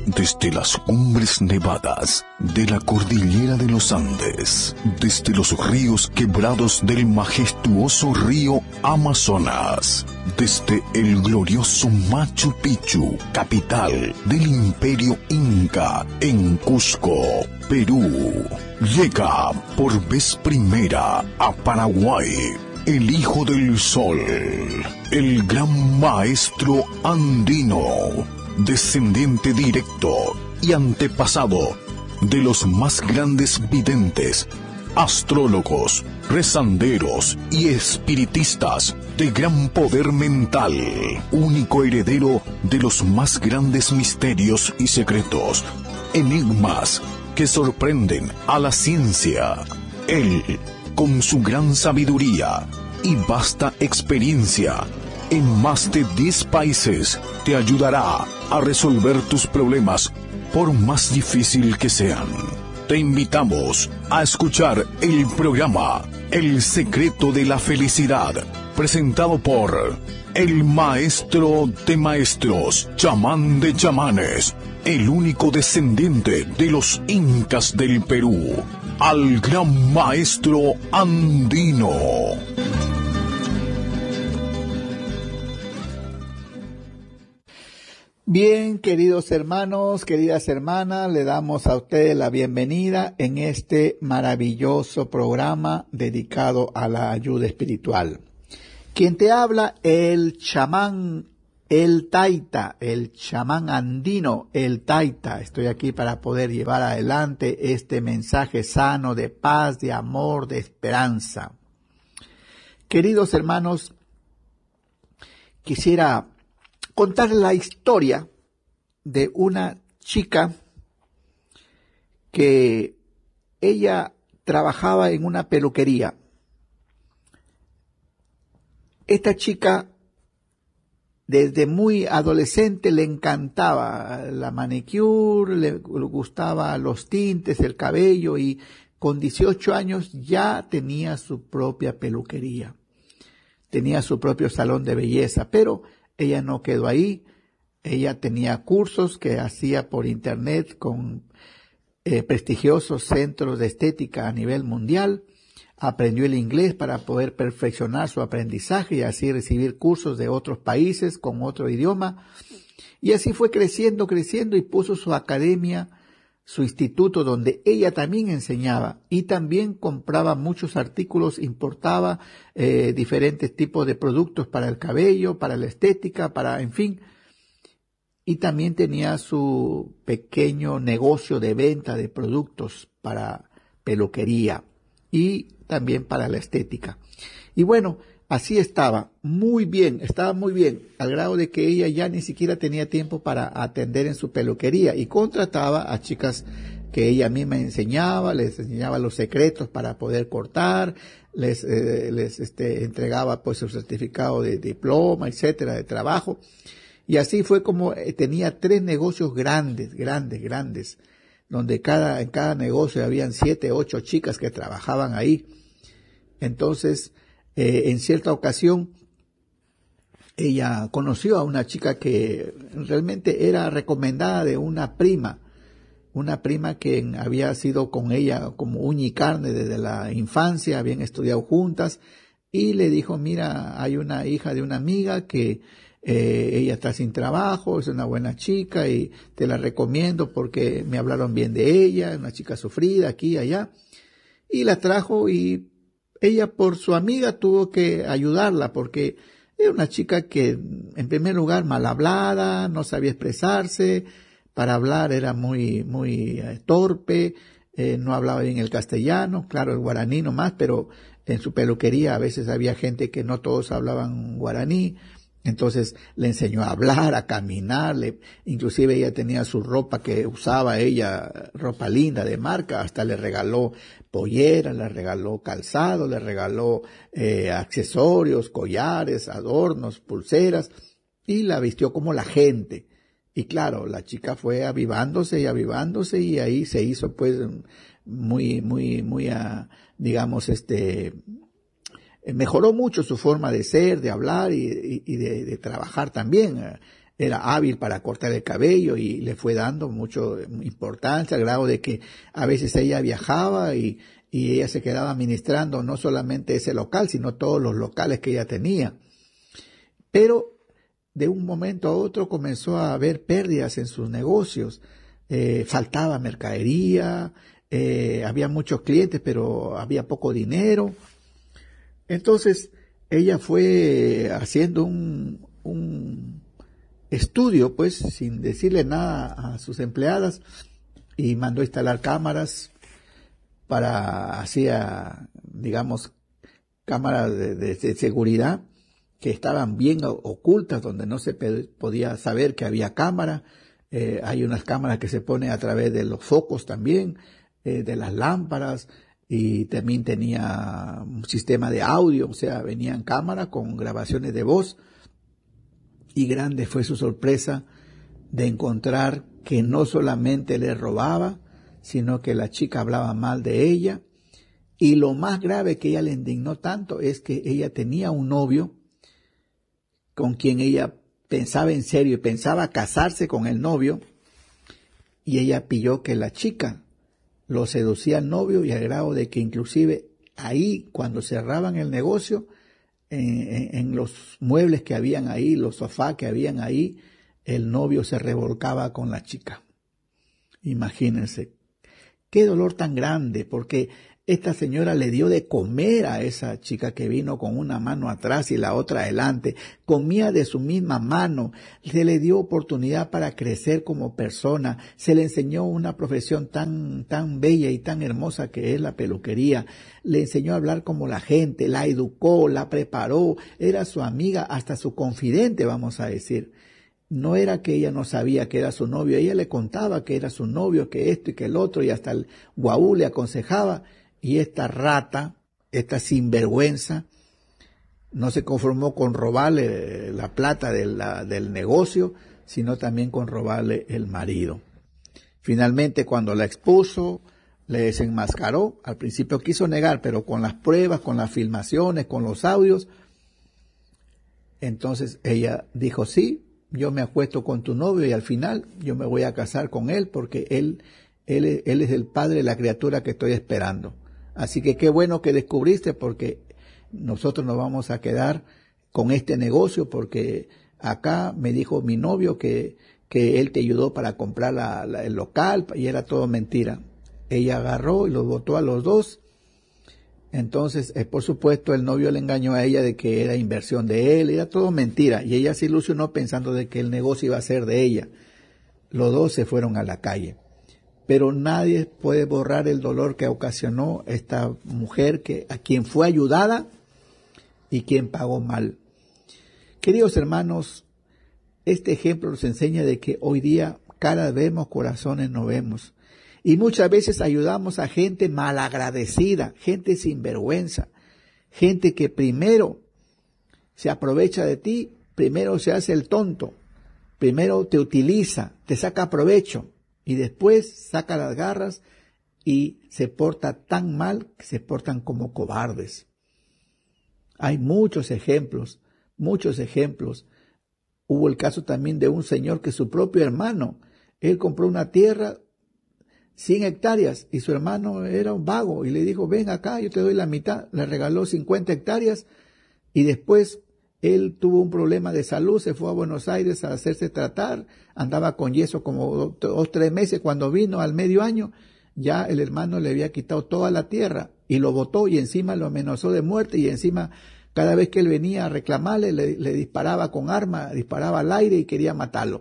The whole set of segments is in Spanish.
Desde las cumbres nevadas de la cordillera de los Andes, desde los ríos quebrados del majestuoso río Amazonas, desde el glorioso Machu Picchu, capital del Imperio Inca, en Cusco, Perú, llega por vez primera a Paraguay el Hijo del Sol, el gran maestro andino, descendiente directo y antepasado de los más grandes videntes, astrólogos, rezanderos y espiritistas de gran poder mental, único heredero de los más grandes misterios y secretos, enigmas que sorprenden a la ciencia. Él, con su gran sabiduría y vasta experiencia en más de 10 países, te ayudará a resolver tus problemas, por más difícil que sean. Te invitamos a escuchar el programa El Secreto de la Felicidad, presentado por el maestro de maestros, chamán de chamanes, el único descendiente de los incas del Perú, al gran maestro andino. Bien, queridos hermanos, queridas hermanas, le damos a ustedes la bienvenida en este maravilloso programa dedicado a la ayuda espiritual. Quien te habla, el chamán, el taita, el chamán andino, el taita. Estoy aquí para poder llevar adelante este mensaje sano de paz, de amor, de esperanza. Queridos hermanos, quisiera contar la historia de una chica que ella trabajaba en una peluquería. Esta chica desde muy adolescente le encantaba la manicure, le gustaba los tintes, el cabello, y con 18 años ya tenía su propia peluquería. Tenía su propio salón de belleza, pero ella no quedó ahí. Ella tenía cursos que hacía por internet con prestigiosos centros de estética a nivel mundial. Aprendió el inglés para poder perfeccionar su aprendizaje y así recibir cursos de otros países con otro idioma. Y así fue creciendo y puso su academia, su instituto, donde ella también enseñaba y también compraba muchos artículos, importaba diferentes tipos de productos para el cabello, para la estética, en fin. Y también tenía su pequeño negocio de venta de productos para peluquería y también para la estética. Y bueno, así estaba muy bien, al grado de que ella ya ni siquiera tenía tiempo para atender en su peluquería y contrataba a chicas que ella misma enseñaba, les enseñaba los secretos para poder cortar, les entregaba pues su certificado de diploma, etcétera, de trabajo. Y así fue como tenía 3 negocios grandes, donde en cada negocio habían 7, 8 chicas que trabajaban ahí. Entonces, en cierta ocasión, ella conoció a una chica que realmente era recomendada de una prima que había sido con ella como uña y carne desde la infancia, habían estudiado juntas, y le dijo: mira, hay una hija de una amiga que ella está sin trabajo, es una buena chica y te la recomiendo porque me hablaron bien de ella, una chica sufrida aquí y allá. Y la trajo, y ella por su amiga tuvo que ayudarla porque era una chica que en primer lugar mal hablada, no sabía expresarse, para hablar era muy torpe, no hablaba bien el castellano, claro el guaraní nomás, pero en su peluquería a veces había gente que no todos hablaban guaraní. Entonces le enseñó a hablar, a caminar, inclusive ella tenía su ropa que usaba ella, ropa linda de marca, hasta le regaló polleras, le regaló calzado, le regaló accesorios, collares, adornos, pulseras, y la vistió como la gente. Y claro, la chica fue avivándose, y ahí se hizo pues muy, digamos, mejoró mucho su forma de ser, de hablar y de trabajar también. era hábil para cortar el cabello y le fue dando mucha importancia, al grado de que a veces ella viajaba y ella se quedaba administrando no solamente ese local, sino todos los locales que ella tenía. Pero de un momento a otro comenzó a haber pérdidas en sus negocios, faltaba mercadería, había muchos clientes, pero había poco dinero. Entonces ella fue haciendo un estudio, pues, sin decirle nada a sus empleadas, y mandó instalar cámaras para, hacía, digamos, cámaras de seguridad que estaban bien ocultas, donde no se podía saber que había cámara. Hay unas cámaras que se ponen a través de los focos también, de las lámparas, y también tenía un sistema de audio, o sea, venían cámaras con grabaciones de voz. Y grande fue su sorpresa de encontrar que no solamente le robaba, sino que la chica hablaba mal de ella. Y lo más grave que ella le indignó tanto es que ella tenía un novio con quien ella pensaba en serio y pensaba casarse con el novio, y ella pilló que la chica lo seducía al novio, y al grado de que inclusive ahí, cuando cerraban el negocio, en los muebles que habían ahí, los sofás que habían ahí, el novio se revolcaba con la chica. Imagínense, qué dolor tan grande, porque esta señora le dio de comer a esa chica que vino con una mano atrás y la otra adelante, comía de su misma mano, se le dio oportunidad para crecer como persona, se le enseñó una profesión tan bella y tan hermosa que es la peluquería, le enseñó a hablar como la gente, la educó, la preparó, era su amiga, hasta su confidente, vamos a decir. No era que ella no sabía que era su novio, ella le contaba que era su novio, que esto y que el otro, y hasta el guaú le aconsejaba. Y esta rata, esta sinvergüenza, no se conformó con robarle la plata del negocio, sino también con robarle el marido. Finalmente, cuando la expuso, le desenmascaró. Al principio quiso negar, pero con las pruebas, con las filmaciones, con los audios, entonces ella dijo: sí, yo me acuesto con tu novio y al final yo me voy a casar con él, porque él es el padre de la criatura que estoy esperando. Así que qué bueno que descubriste, porque nosotros nos vamos a quedar con este negocio, porque acá me dijo mi novio que él te ayudó para comprar el local, y era todo mentira. Ella agarró y los botó a los dos. Entonces, por supuesto, el novio le engañó a ella de que era inversión de él, era todo mentira, y ella se ilusionó pensando de que el negocio iba a ser de ella. Los dos se fueron a la calle. Pero nadie puede borrar el dolor que ocasionó esta mujer a quien fue ayudada y quien pagó mal. Queridos hermanos, este ejemplo nos enseña de que hoy día caras vemos, corazones no vemos. Y muchas veces ayudamos a gente malagradecida, gente sinvergüenza, gente que primero se aprovecha de ti, primero se hace el tonto, primero te utiliza, te saca provecho, y después saca las garras y se porta tan mal que se portan como cobardes. Hay muchos ejemplos, muchos ejemplos. Hubo el caso también de un señor que su propio hermano, él compró una tierra, 100 hectáreas, y su hermano era un vago y le dijo: ven acá, yo te doy la mitad. Le regaló 50 hectáreas y después él tuvo un problema de salud, se fue a Buenos Aires a hacerse tratar, andaba con yeso como 2-3 meses. Cuando vino al medio año, ya el hermano le había quitado toda la tierra y lo botó, y encima lo amenazó de muerte, y encima cada vez que él venía a reclamarle le disparaba con arma, disparaba al aire y quería matarlo.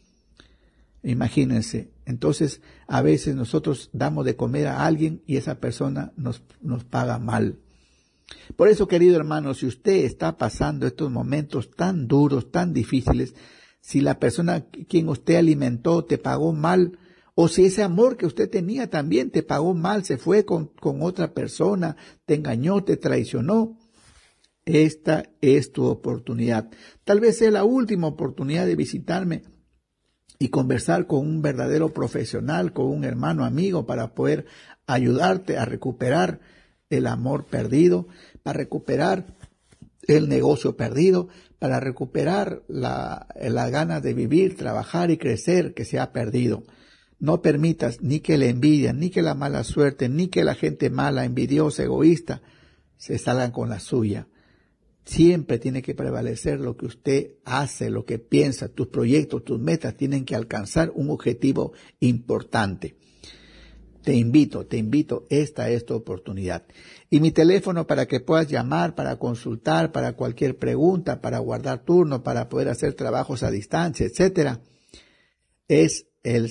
Imagínense. Entonces, a veces nosotros damos de comer a alguien y esa persona nos paga mal. Por eso, querido hermano, si usted está pasando estos momentos tan duros, tan difíciles, si la persona quien usted alimentó te pagó mal, o si ese amor que usted tenía también te pagó mal, se fue con otra persona, te engañó, te traicionó, esta es tu oportunidad. Tal vez sea la última oportunidad de visitarme y conversar con un verdadero profesional, con un hermano amigo, para poder ayudarte a recuperar el amor perdido, para recuperar el negocio perdido, para recuperar la ganas de vivir, trabajar y crecer que se ha perdido. No permitas ni que la envidia, ni que la mala suerte, ni que la gente mala, envidiosa, egoísta, se salgan con la suya. Siempre tiene que prevalecer lo que usted hace, lo que piensa, tus proyectos, tus metas tienen que alcanzar un objetivo importante. Te invito, esta es tu oportunidad. Y mi teléfono para que puedas llamar, para consultar, para cualquier pregunta, para guardar turno, para poder hacer trabajos a distancia, etcétera, es el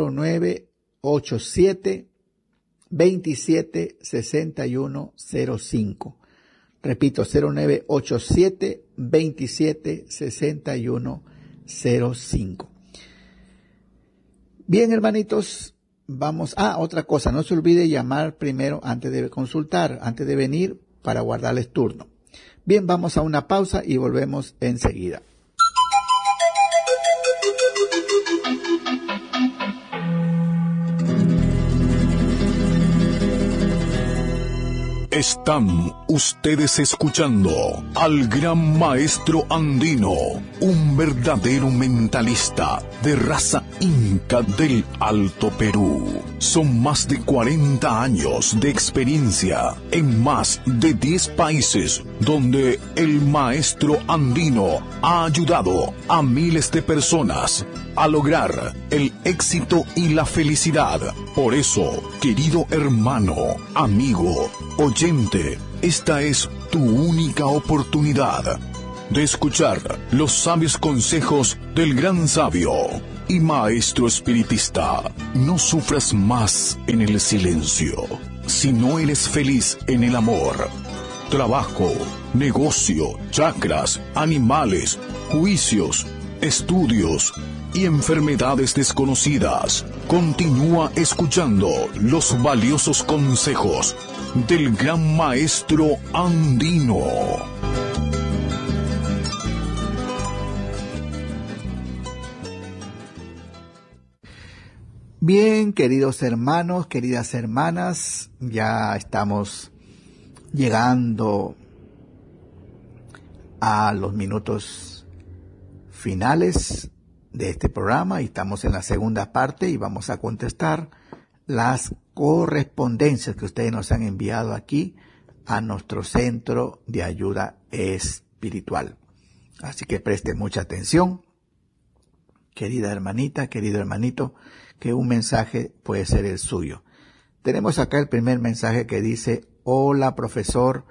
0987 27 61 05. Repito, 0987 27 61 05. Bien, hermanitos, vamos. Otra cosa, no se olvide llamar primero antes de consultar, antes de venir para guardarles turno. Bien, vamos a una pausa y volvemos enseguida. Están ustedes escuchando al gran maestro andino, un verdadero mentalista de raza inca del Alto Perú. Son más de 40 años de experiencia en más de 10 países donde el maestro andino ha ayudado a miles de personas a lograr el éxito y la felicidad. Por eso, querido hermano, amigo, oyente, esta es tu única oportunidad de escuchar los sabios consejos del gran sabio y maestro espiritista. No sufras más en el silencio, si no eres feliz en el amor, trabajo, negocio, chakras, animales, juicios, estudios y enfermedades desconocidas. Continúa escuchando los valiosos consejos del gran maestro andino. Bien, queridos hermanos, queridas hermanas, ya estamos llegando a los minutos finales de este programa y estamos en la segunda parte y vamos a contestar las correspondencias que ustedes nos han enviado aquí a nuestro centro de ayuda espiritual. Así que preste mucha atención, querida hermanita, querido hermanito, que un mensaje puede ser el suyo. Tenemos acá el primer mensaje que dice: hola profesor,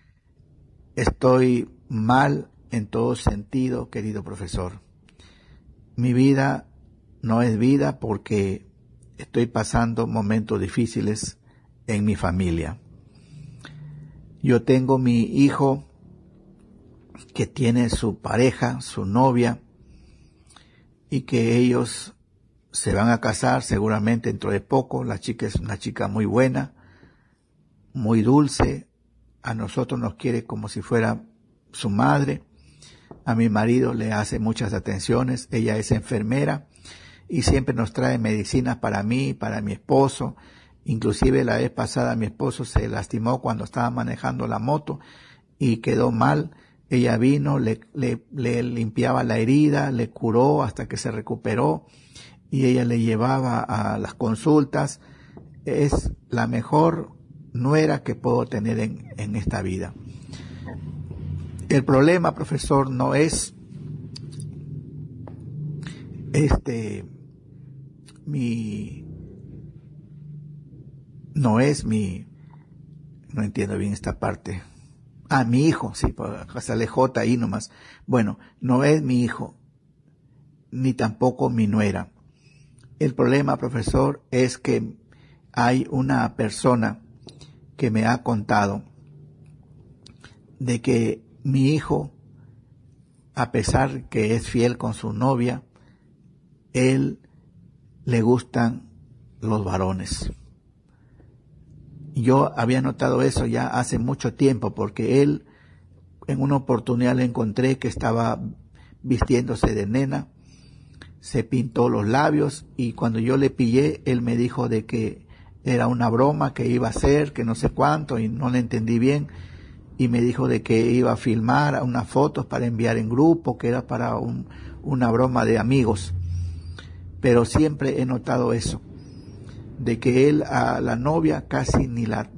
estoy mal en todo sentido, querido profesor. Mi vida no es vida porque estoy pasando momentos difíciles en mi familia. Yo tengo mi hijo que tiene su pareja, su novia, y que ellos se van a casar seguramente dentro de poco. La chica es una chica muy buena, muy dulce. A nosotros nos quiere como si fuera su madre. A mi marido le hace muchas atenciones. Ella es enfermera y siempre nos trae medicinas para mí, para mi esposo. Inclusive la vez pasada mi esposo se lastimó cuando estaba manejando la moto y quedó mal. Ella vino, le limpiaba la herida, le curó hasta que se recuperó y ella le llevaba a las consultas. Es la mejor nuera que puedo tener en esta vida. El problema, profesor, no es no entiendo bien esta parte. Mi hijo, sí, sale J ahí nomás. Bueno, no es mi hijo, ni tampoco mi nuera. El problema, profesor, es que hay una persona que me ha contado de que mi hijo, a pesar que es fiel con su novia, él le gustan los varones. Yo había notado eso ya hace mucho tiempo porque él, en una oportunidad le encontré que estaba vistiéndose de nena, se pintó los labios y cuando yo le pillé, él me dijo de que era una broma que iba a hacer, que no sé cuánto y no le entendí bien. y me dijo de que iba a filmar unas fotos para enviar en grupo, que era para una broma de amigos. Pero siempre he notado eso, de que él a la novia casi ni la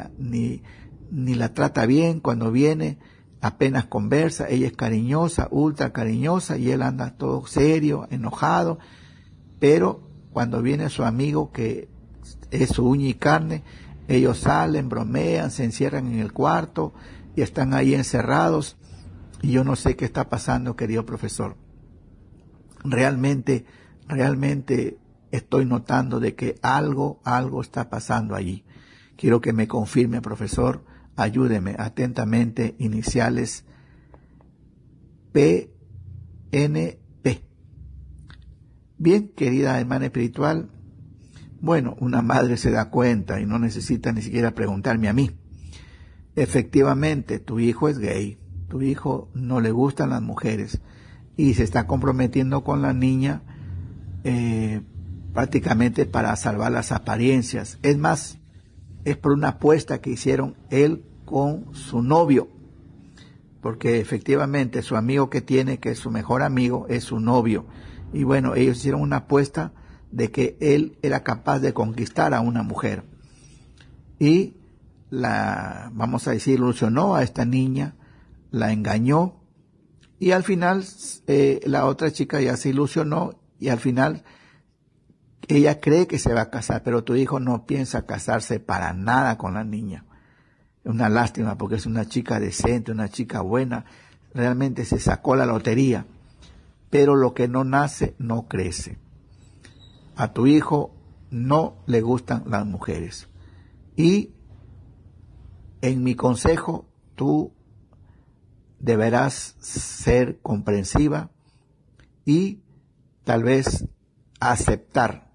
trata bien. Cuando viene apenas conversa, ella es cariñosa, ultra cariñosa, y él anda todo serio, enojado. Pero cuando viene su amigo, que es su uña y carne, ellos salen, bromean, se encierran en el cuarto y están ahí encerrados, y yo no sé qué está pasando, querido profesor. Realmente estoy notando de que algo está pasando allí. Quiero que me confirme, profesor. Ayúdeme atentamente. Iniciales PNP. Bien, querida hermana espiritual. Bueno, una madre se da cuenta y no necesita ni siquiera preguntarme a mí. Efectivamente, tu hijo es gay. Tu hijo no le gustan las mujeres y se está comprometiendo con la niña prácticamente para salvar las apariencias. Es más, es por una apuesta que hicieron él con su novio, porque efectivamente su amigo que tiene, que es su mejor amigo, es su novio. Y bueno, ellos hicieron una apuesta de que él era capaz de conquistar a una mujer. Y vamos a decir, ilusionó a esta niña, la engañó, y al final la otra chica ya se ilusionó, y al final ella cree que se va a casar, pero tu hijo no piensa casarse para nada con la niña. Es una lástima, porque es una chica decente, una chica buena, realmente se sacó la lotería. Pero lo que no nace, no crece. A tu hijo no le gustan las mujeres. Y en mi consejo, tú deberás ser comprensiva y tal vez aceptar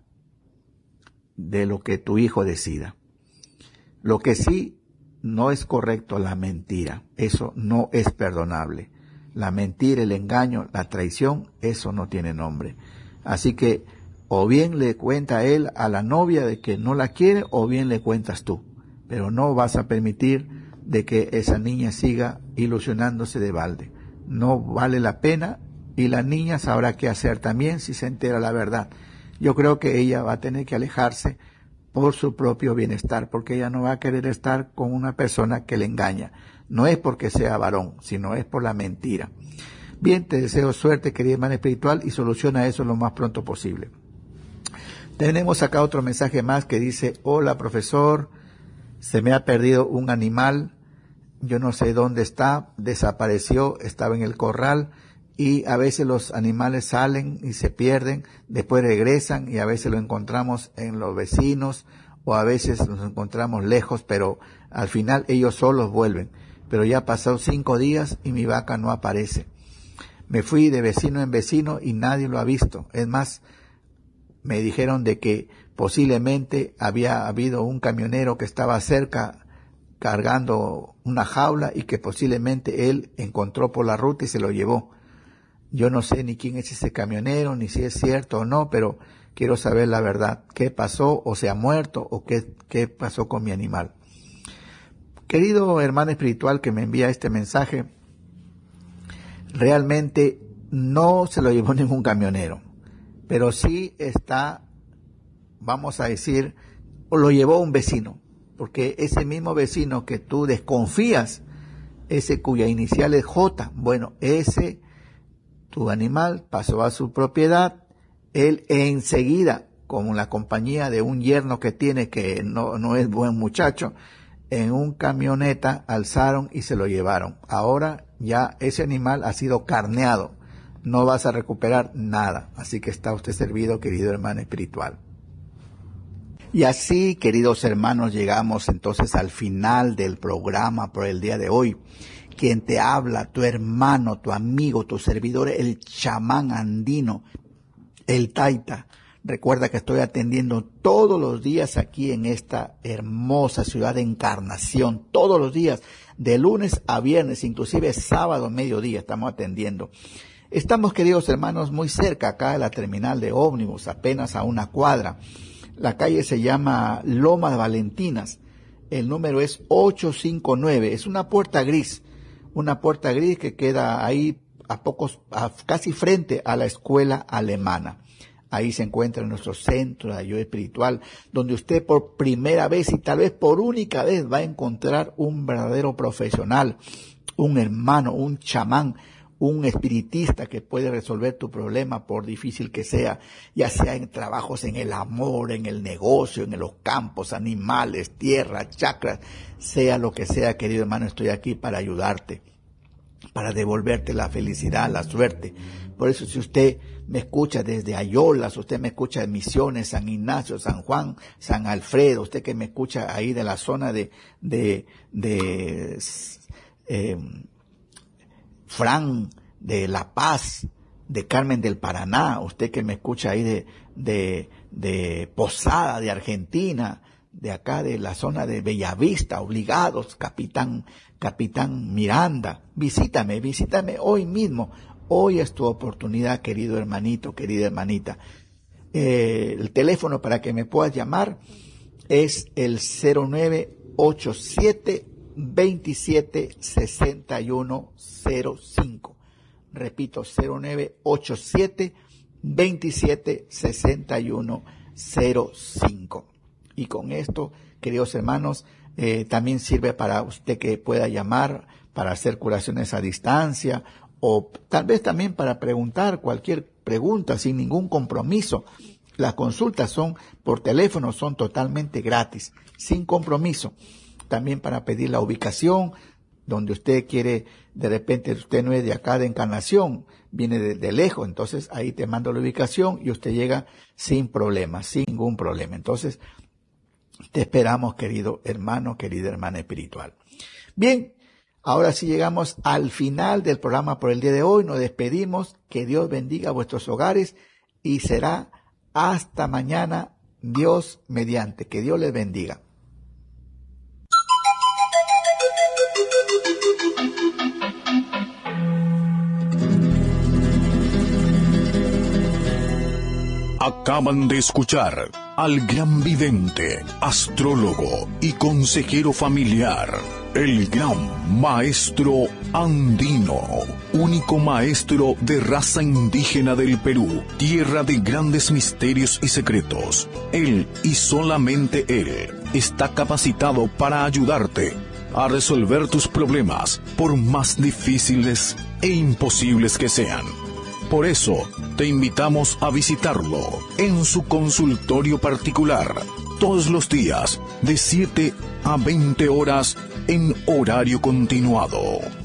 de lo que tu hijo decida. Lo que sí no es correcto, la mentira. Eso no es perdonable. La mentira, el engaño, la traición, eso no tiene nombre. Así que o bien le cuenta él a la novia de que no la quiere, o bien le cuentas tú. Pero no vas a permitir de que esa niña siga ilusionándose de balde. No vale la pena, y la niña sabrá qué hacer también si se entera la verdad. Yo creo que ella va a tener que alejarse por su propio bienestar, porque ella no va a querer estar con una persona que le engaña. No es porque sea varón, sino es por la mentira. Bien, te deseo suerte, querida hermana espiritual, y soluciona eso lo más pronto posible. Tenemos acá otro mensaje más que dice: hola profesor, se me ha perdido un animal, yo no sé dónde está, desapareció, estaba en el corral, y a veces los animales salen y se pierden, después regresan, y a veces lo encontramos en los vecinos, o a veces los encontramos lejos, pero al final ellos solos vuelven. Pero ya pasado 5 días y mi vaca no aparece. Me fui de vecino en vecino y nadie lo ha visto. Es más, me dijeron de que posiblemente había habido un camionero que estaba cerca cargando una jaula, y que posiblemente él encontró por la ruta y se lo llevó. Yo no sé ni quién es ese camionero, ni si es cierto o no, pero quiero saber la verdad. ¿Qué pasó? ¿O se ha muerto? ¿O qué pasó con mi animal? Querido hermano espiritual que me envía este mensaje, realmente no se lo llevó ningún camionero, pero sí está, vamos a decir, o lo llevó un vecino, porque ese mismo vecino que tú desconfías, ese cuya inicial es J, bueno, tu animal pasó a su propiedad, él enseguida, con la compañía de un yerno que tiene, que no es buen muchacho, en un camioneta alzaron y se lo llevaron. Ahora ya ese animal ha sido carneado, no vas a recuperar nada, así que está usted servido, querido hermano espiritual. Y así, queridos hermanos, llegamos entonces al final del programa por el día de hoy. Quien te habla, tu hermano, tu amigo, tu servidor, el chamán andino, el taita. Recuerda que estoy atendiendo todos los días aquí en esta hermosa ciudad de Encarnación, todos los días, de lunes a viernes, inclusive sábado, mediodía, estamos atendiendo. Estamos, queridos hermanos, muy cerca acá de la terminal de ómnibus, apenas a una cuadra. La calle se llama Lomas Valentinas. El número es 859. Es una puerta gris que queda ahí casi frente a la escuela alemana. Ahí se encuentra nuestro centro de ayuda espiritual, donde usted por primera vez y tal vez por única vez va a encontrar un verdadero profesional, un hermano, un chamán, un espiritista que puede resolver tu problema por difícil que sea, ya sea en trabajos en el amor, en el negocio, en los campos, animales, tierra, chakras, sea lo que sea, querido hermano, estoy aquí para ayudarte, para devolverte la felicidad, la suerte. Por eso, si usted me escucha desde Ayolas, usted me escucha de Misiones, San Ignacio, San Juan, San Alfredo, usted que me escucha ahí de la zona de Fran, de La Paz, de Carmen del Paraná, usted que me escucha ahí de Posada, de Argentina, de acá de la zona de Bellavista, Obligados, Capitán Miranda, visítame hoy mismo. Hoy es tu oportunidad, querido hermanito, querida hermanita. El teléfono para que me puedas llamar es el 0987 27 6105. Repito, 0987 27 6105. Y con esto, queridos hermanos, también sirve para usted que pueda llamar para hacer curaciones a distancia, o tal vez también para preguntar cualquier pregunta sin ningún compromiso. Las consultas son por teléfono, son totalmente gratis, sin compromiso. También para pedir la ubicación, donde usted quiere, de repente usted no es de acá de Encarnación, viene de lejos, entonces ahí te mando la ubicación y usted llega sin problema, sin ningún problema. Entonces, te esperamos, querido hermano, querida hermana espiritual. Bien, ahora sí llegamos al final del programa por el día de hoy. Nos despedimos. Que Dios bendiga vuestros hogares y será hasta mañana, Dios mediante. Que Dios les bendiga. Acaban de escuchar al gran vidente, astrólogo y consejero familiar, el gran maestro andino, único maestro de raza indígena del Perú, tierra de grandes misterios y secretos. Él y solamente él está capacitado para ayudarte a resolver tus problemas, por más difíciles e imposibles que sean. Por eso, te invitamos a visitarlo en su consultorio particular, todos los días, de 7 a 20 horas en horario continuado.